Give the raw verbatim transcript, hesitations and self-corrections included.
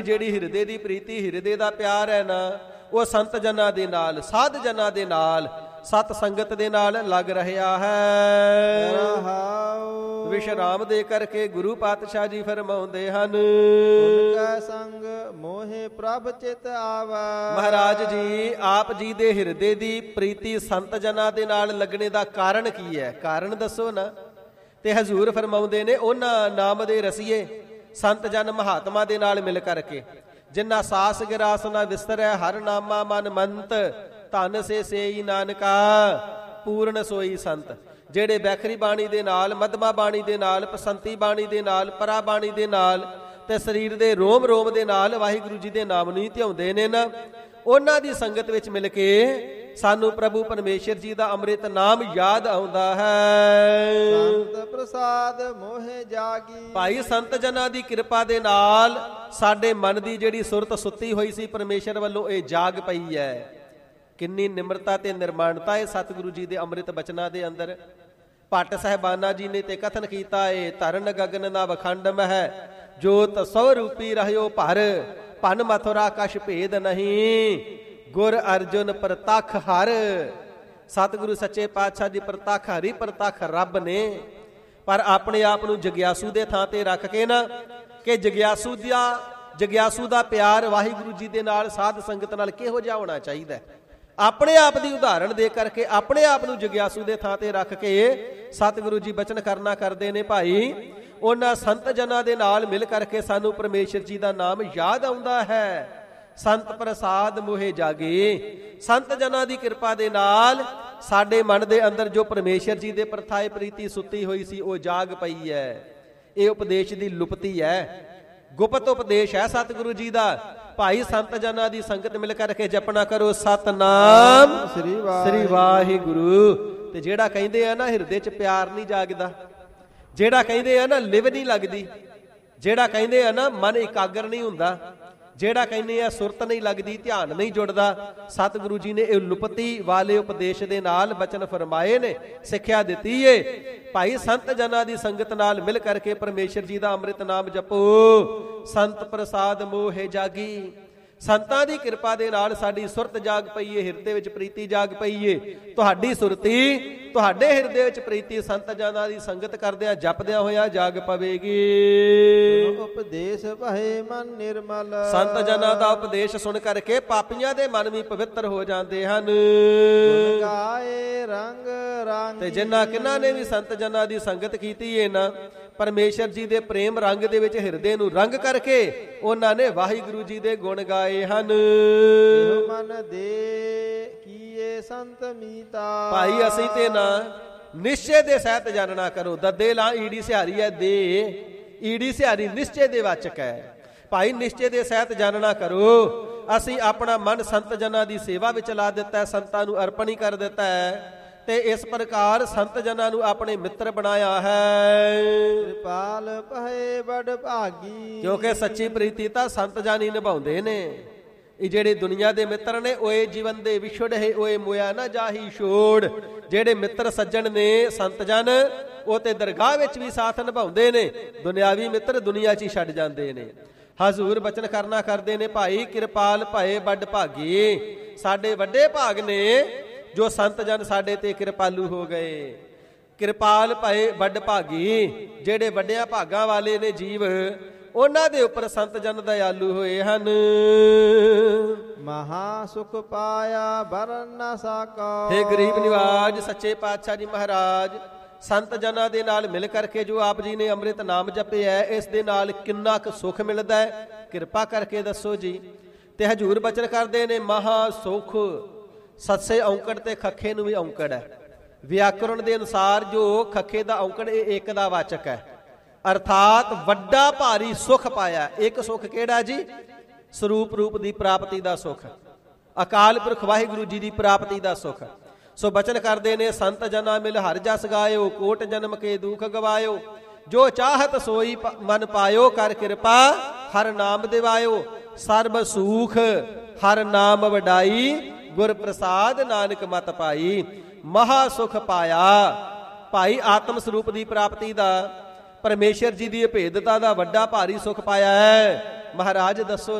ਜਿਹੜੀ ਹਿਰਦੇ ਦੀ ਪ੍ਰੀਤੀ, ਹਿਰਦੇ ਦਾ ਪਿਆਰ ਹੈ ਨਾ, ਉਹ ਸੰਤ ਜਨਾਂ ਦੇ ਨਾਲ, ਸਾਧ ਜਨਾਂ ਦੇ ਨਾਲ, ਸਤ ਸੰਗਤ ਦੇ ਨਾਲ ਲੱਗ ਰਿਹਾ ਹੈ। ਵਿਸ਼ਰਾਮ ਦੇ ਕਰਕੇ ਗੁਰੂ ਪਾਤਸ਼ਾਹ ਜੀ ਫਰਮਾਉਂਦੇ ਹਨ, ਉਨਕਾ ਸੰਗ ਮੋਹਿ ਪ੍ਰਭ ਚਿਤ ਆਵਾ। ਮਹਾਰਾਜ ਜੀ ਆਪ ਜੀ ਦੇ ਹਿਰਦੇ ਦੀ ਪ੍ਰੀਤੀ ਸੰਤ ਜਨਾਂ ਦੇ ਨਾਲ ਲੱਗਣੇ ਦਾ ਕਾਰਨ ਕੀ ਹੈ? ਕਾਰਨ ਦੱਸੋ ਨਾ। ਤੇ ਹਜ਼ੂਰ ਫਰਮਾਉਂਦੇ ਨੇ, ਉਹਨਾਂ ਨਾਮ ਦੇ ਰਸੀਏ ਸੰਤ ਜਨ ਮਹਾਤਮਾ ਦੇ ਨਾਲ ਮਿਲ ਕਰਕੇ, ਜਿਨ੍ਹਾਂ ਸਾਸ ਗਿਰਾਸ ਨਾ ਵਿਸਰੈ, ਹਰ ਨਾਮਾ ਮਨ ਮੰਤ, ਧਨ ਸੇ ਸੇਈ ਨਾਨਕਾ, ਪੂਰਨ ਸੋਈ ਸੰਤ। ਜਿਹੜੇ ਬੈਖਰੀ ਬਾਣੀ ਦੇ ਨਾਲ, ਮਧਮਾ ਬਾਣੀ ਦੇ ਨਾਲ, ਪਸੰਤੀ ਬਾਣੀ ਦੇ ਨਾਲ, ਪਰਾ ਬਾਣੀ ਦੇ ਨਾਲ ਤੇ ਸਰੀਰ ਦੇ ਰੋਮ ਰੋਮ ਦੇ ਨਾਲ ਵਾਹਿਗੁਰੂ ਜੀ ਦੇ ਨਾਮ ਨੂੰ ਧਿਆਉਂਦੇ ਨੇ ਨਾ, ਉਹਨਾਂ ਦੀ ਸੰਗਤ ਵਿੱਚ ਮਿਲ ਕੇ ਸਾਨੂੰ ਪ੍ਰਭੂ ਪਰਮੇਸ਼ਰ ਜੀ ਦਾ ਅੰਮ੍ਰਿਤ ਨਾਮ ਯਾਦ ਆਉਂਦਾ ਹੈ। ਸੰਤ ਪ੍ਰਸਾਦ ਮੋਹਿ ਜਾਗੀ। ਭਾਈ ਸੰਤ ਜਨਾਂ ਦੀ ਕਿਰਪਾ ਦੇ ਨਾਲ ਸਾਡੇ ਮਨ ਦੀ ਜਿਹੜੀ ਸੁਰਤ ਸੁੱਤੀ ਹੋਈ ਸੀ ਪਰਮੇਸ਼ਰ ਵੱਲੋਂ, ਇਹ ਜਾਗ ਪਈ ਹੈ। ਕਿੰਨੀ ਨਿਮਰਤਾ ਤੇ ਨਿਰਮਾਣਤਾ ਹੈ ਸਤਿਗੁਰੂ ਜੀ ਦੇ ਅੰਮ੍ਰਿਤ ਬਚਨਾਂ ਦੇ ਅੰਦਰ। ਭੱਟ ਸਾਹਿਬਾਨਾ ਜੀ ਨੇ ਤੇ ਕਥਨ ਕੀਤਾ ਏ, ਧਰਨ ਗਗਨ ਨਾ ਵਖੰਡ ਮਹਿ, ਜੋਤ ਸੋ ਰੂਪੀ ਰਹਿਓ ਭਰ, ਭਨ ਮਥੁਰਾ ਕਛ ਭੇਦ ਨਹੀਂ, ਗੁਰ ਅਰਜੁਨ ਪ੍ਰਤੱਖ ਹਰ। ਸਤਿਗੁਰੂ ਸੱਚੇ ਪਾਤਸ਼ਾਹ ਦੀ ਪ੍ਰਤੱਖ ਹਰੀ, ਪ੍ਰਤੱਖ ਰੱਬ ਨੇ। ਪਰ ਆਪਣੇ ਆਪ ਨੂੰ ਜਗਿਆਸੂ ਦੇ ਥਾਂ ਤੇ ਰੱਖ ਕੇ ਨਾ, ਕਿ ਜਗਿਆਸੂ ਦਾ ਜਗਿਆਸੂ ਦਾ ਪਿਆਰ ਵਾਹਿਗੁਰੂ ਜੀ ਦੇ ਨਾਲ, ਸਾਧ ਸੰਗਤ ਨਾਲ ਕਿਹੋ ਜਿਹਾ ਹੋਣਾ ਚਾਹੀਦਾ। ਆਪਣੇ ਆਪ ਦੀ ਉਦਾਹਰਣ ਦੇ ਕਰਕੇ ਆਪਣੇ ਆਪ ਨੂੰ ਜਗਿਆਸੂ ਦੇ ਥਾਂ ਤੇ ਰੱਖ ਕੇ ਸਤਿਗੁਰੂ ਜੀ ਬਚਨ ਕਰਨਾ ਕਰਦੇ ਨੇ, ਭਾਈ ਉਹਨਾਂ ਸੰਤ ਜਨਾਂ ਦੇ ਨਾਲ ਮਿਲ ਕਰਕੇ ਸਾਨੂੰ ਪਰਮੇਸ਼ਰ ਜੀ ਦਾ ਨਾਮ ਯਾਦ ਆਉਂਦਾ ਹੈ। ਸੰਤ ਪ੍ਰਸਾਦ ਮੋਹਿ ਜਾਗੇ। ਸੰਤ ਜਨਾਂ ਦੀ ਕਿਰਪਾ ਦੇ ਨਾਲ ਸਾਡੇ ਮਨ ਦੇ ਅੰਦਰ ਜੋ ਪਰਮੇਸ਼ਰ ਜੀ ਦੇ ਪ੍ਰਥਾਏ ਪ੍ਰੀਤੀ ਸੁੱਤੀ ਹੋਈ ਸੀ, ਉਹ ਜਾਗ ਪਈ ਹੈ। ਇਹ ਉਪਦੇਸ਼ ਦੀ ਲੁਪਤੀ ਹੈ, ਗੁਪਤ ਉਪਦੇਸ਼ ਹੈ ਸਤਿਗੁਰੂ ਜੀ ਦਾ। ਭਾਈ ਸੰਤ ਜਨਾਂ ਦੀ ਸੰਗਤ ਮਿਲ ਕਰਕੇ ਜਪਣਾ ਕਰੋ, ਸਤਨਾਮ ਸ੍ਰੀ ਵਾਹਿਗੁਰੂ। ਤੇ ਜਿਹੜਾ ਕਹਿੰਦੇ ਆ ਨਾ ਹਿਰਦੇ 'ਚ ਪਿਆਰ ਨਹੀਂ ਜਾਗਦਾ, ਜਿਹੜਾ ਕਹਿੰਦੇ ਆ ਨਾ ਲਿਵ ਨਹੀਂ ਲੱਗਦੀ, ਜਿਹੜਾ ਕਹਿੰਦੇ ਆ ਨਾ ਮਨ ਇਕਾਗਰ ਨਹੀਂ ਹੁੰਦਾ, ਜਿਹੜਾ ਕਹਿੰਦੇ ਆ ਸੁਰਤ ਨਹੀਂ ਲੱਗਦੀ, ਧਿਆਨ ਨਹੀਂ ਜੁੜਦਾ, ਸਤਿਗੁਰੂ ਜੀ ਨੇ ਇਹ ਲੁਪਤੀ ਵਾਲੇ ਉਪਦੇਸ਼ ਦੇ ਨਾਲ ਬਚਨ ਫਰਮਾਏ ਨੇ, ਸਿੱਖਿਆ ਦਿੱਤੀ ਏ। ਭਾਈ ਸੰਤ ਜਨਾਂ ਦੀ ਸੰਗਤ ਨਾਲ ਮਿਲ ਕਰਕੇ ਪਰਮੇਸ਼ਰ ਜੀ ਦਾ ਅੰਮ੍ਰਿਤ ਨਾਮ ਜਪੋ। ਸੰਤ ਪ੍ਰਸਾਦ ਮੋਹਿ ਜਾਗੀ। ਸੰਤਾਂ ਦੀ ਕਿਰਪਾ ਦੇ ਨਾਲ ਸਾਡੀ ਸੁਰਤ ਜਾਗ ਪਈ ਏ, ਹਿਰਦੇ ਵਿੱਚ ਪ੍ਰੀਤੀ ਜਾਗ ਪਈ ਏ। ਤੁਹਾਡੀ ਸੁਰਤੀ, ਤੁਹਾਡੇ ਹਿਰਦੇ ਵਿੱਚ ਪ੍ਰੀਤੀ ਸੰਤ ਜਨਾਂ ਦੀ ਸੰਗਤ ਕਰਦਿਆਂ ਜਪਦਿਆਂ ਹੋਇਆ ਜਾਗ ਪਵੇਗੀ। ਉਪਦੇਸ਼ ਭਏ ਮਨ ਨਿਰਮਲ। ਸੰਤ ਜਨਾਂ ਦਾ ਉਪਦੇਸ਼ ਸੁਣ ਕਰਕੇ ਪਾਪੀਆਂ ਦੇ ਮਨ ਵੀ ਪਵਿੱਤਰ ਹੋ ਜਾਂਦੇ ਹਨ। ਗੁਣ ਗਾਏ ਰੰਗ ਰੰਗ। ਤੇ ਜਿਨ੍ਹਾਂ ਕਿਨਾਂ ਨੇ ਵੀ ਸੰਤ ਜਨਾਂ ਦੀ ਸੰਗਤ ਕੀਤੀ ਏ ਨਾ, ਪਰਮੇਸ਼ਰ ਜੀ ਦੇ ਪ੍ਰੇਮ ਰੰਗ ਦੇ ਵਿੱਚ ਹਿਰਦੇ ਨੂੰ ਰੰਗ ਕਰਕੇ ਉਹਨਾਂ ਨੇ ਵਾਹਿਗੁਰੂ ਜੀ ਦੇ ਗੁਣ ਗਾਏ ਹਨ। ਮਨ ਦੇ ਕੀਏ ਸੰਤ ਮੀਤਾ। ਭਾਈ ਅਸੀਂ ਤੇ ਨਾ ਨਿਸ਼ਚੇ ਦੇ ਸਹਿਤ ਜਾਣਨਾ ਕਰੋ। ਦੱਦੇ ਲਾ ਈੜੀ ਸਿਹਾਰੀ ਹੈ ਦੇ, ਈੜੀ ਸਿਹਾਰੀ ਨਿਸ਼ਚੇ ਦੇ ਵਾਚਕ ਹੈ। ਭਾਈ ਨਿਸ਼ਚੇ ਦੇ ਸਹਿਤ ਜਾਣਨਾ ਕਰੋ। ਅਸੀਂ ਆਪਣਾ ਮਨ ਸੰਤ ਜਨਾਂ ਦੀ ਸੇਵਾ ਵਿੱਚ ਲਾ ਦਿੱਤਾ, ਸੰਤਾਂ ਨੂੰ ਅਰਪਣ ਹੀ ਕਰ ਦਿੱਤਾ ਹੈ, ਤੇ ਇਸ ਪ੍ਰਕਾਰ ਸੰਤ ਜਨਾਂ ਨੂੰ ਆਪਣੇ ਮਿੱਤਰ ਬਣਾਇਆ ਹੈ। ਕਿਰਪਾਲ ਭਏ ਬੜ ਭਾਗੀ। ਕਿਉਂਕਿ ਸੱਚੀ ਪ੍ਰੀਤੀ ਤਾਂ ਸੰਤ ਜਨ ਹੀ ਨਿਭਾਉਂਦੇ ਨੇ। ਇਹ ਜਿਹੜੇ ਦੁਨੀਆ ਦੇ ਮਿੱਤਰ ਨੇ, ਓਏ ਜੀਵਨ ਦੇ ਵਿਛੜ ਹੈ, ਓਏ ਮੋਇਆ ਨਾ ਜਾਹੀ ਛੋੜ। ਜਿਹੜੇ ਮਿੱਤਰ ਸੱਜਣ ਨੇ ਸੰਤ ਜਨ, ਉਹ ਤੇ ਦਰਗਾਹ ਵਿੱਚ ਵੀ ਸਾਥ ਨਿਭਾਉਂਦੇ ਨੇ, ਦੁਨਿਆਵੀ ਮਿੱਤਰ ਦੁਨੀਆ 'ਚ ਹੀ ਛੱਡ ਜਾਂਦੇ ਨੇ। ਹਜ਼ੂਰ ਬਚਨ ਕਰਨਾ ਕਰਦੇ ਨੇ, ਭਾਈ ਕਿਰਪਾਲ ਭਏ ਬੜ ਭਾਗੀ। ਸਾਡੇ ਵੱਡੇ ਭਾਗ ਨੇ ਜੋ ਸੰਤ ਜਨ ਸਾਡੇ ਤੇ ਕਿਰਪਾਲੂ ਹੋ ਗਏ। ਕਿਰਪਾਲ ਭਏ ਬੜ ਭਾਗੀ। ਜਿਹੜੇ ਵੱਡਿਆਂ ਭਾਗਾਂ ਵਾਲੇ ਨੇ ਜੀਵ, ਉਹਨਾਂ ਦੇ ਉੱਪਰ ਸੰਤ ਜਨ ਦਇਆਲੂ ਹੋਏ ਹਨ। ਮਹਾ ਸੁਖ ਪਾਇਆ ਬਰਨ ਨਾ ਸਕੋ। ਹੇ ਗਰੀਬ ਨਿਵਾਜ ਸੱਚੇ ਪਾਤਸ਼ਾਹ ਜੀ ਮਹਾਰਾਜ, ਸੰਤ ਜਨਾਂ ਦੇ ਨਾਲ ਮਿਲ ਕਰਕੇ ਜੋ ਆਪ ਜੀ ਨੇ ਅੰਮ੍ਰਿਤ ਨਾਮ ਜਪਿਆ, ਇਸ ਦੇ ਨਾਲ ਕਿੰਨਾ ਕੁ ਸੁਖ ਮਿਲਦਾ ਹੈ, ਕਿਰਪਾ ਕਰਕੇ ਦੱਸੋ ਜੀ। ਤੇ ਹਜ਼ੂਰ ਬਚਨ ਕਰਦੇ ਨੇ, ਮਹਾ ਸੁਖ। ਸੱਸੇ ਔਂਕੜ ਤੇ ਖੱਖੇ ਨੂੰ ਵੀ ਔਂਕੜ ਹੈ। ਵਿਆਕਰਣ ਦੇ ਅਨੁਸਾਰ ਜੋ ਖੱਖੇ ਦਾ ਔਂਕੜ ਇਹ ਇੱਕ ਦਾ ਵਾਚਕ ਹੈ, ਅਰਥਾਤ ਵੱਡਾ ਭਾਰੀ ਸੁਖ ਪਾਇਆ। ਇੱਕ ਸੁਖ ਕਿਹੜਾ ਜੀ? ਸਰੂਪ ਰੂਪ ਦੀ ਪ੍ਰਾਪਤੀ ਦਾ ਸੁਖ, ਅਕਾਲ ਪੁਰਖ ਵਾਹਿਗੁਰੂ ਜੀ ਦੀ ਪ੍ਰਾਪਤੀ ਦਾ ਸੁਖ। ਸੋ ਬਚਨ ਕਰਦੇ ਨੇ, ਸੰਤ ਜਨਾਂ ਮਿਲ ਹਰ ਜਸ ਗਾਇਓ, ਕੋਟ ਜਨਮ ਕੇ ਦੁਖ ਗਵਾਇਓ, ਜੋ ਚਾਹਤ ਸੋਈ ਮਨ ਪਾਇਓ, ਕਰ ਕਿਰਪਾ ਹਰ ਨਾਮ ਦਿਵਾਇਓ, ਸਰਬ ਸੂਖ ਹਰ ਨਾਮ ਵਡਾਈ, ਗੁਰ ਪ੍ਰਸਾਦ ਨਾਨਕ ਮਤ ਪਾਈ। ਮਹਾ ਸੁਖ ਪਾਇਆ। ਭਾਈ ਆਤਮ ਸਰੂਪ ਦੀ ਪ੍ਰਾਪਤੀ ਦਾ, ਪਰਮੇਸ਼ਰ ਜੀ ਦੀ ਅਭੇਦਤਾ ਦਾ ਵੱਡਾ ਭਾਰੀ ਸੁਖ ਪਾਇਆ ਹੈ। ਮਹਾਰਾਜ ਦੱਸੋ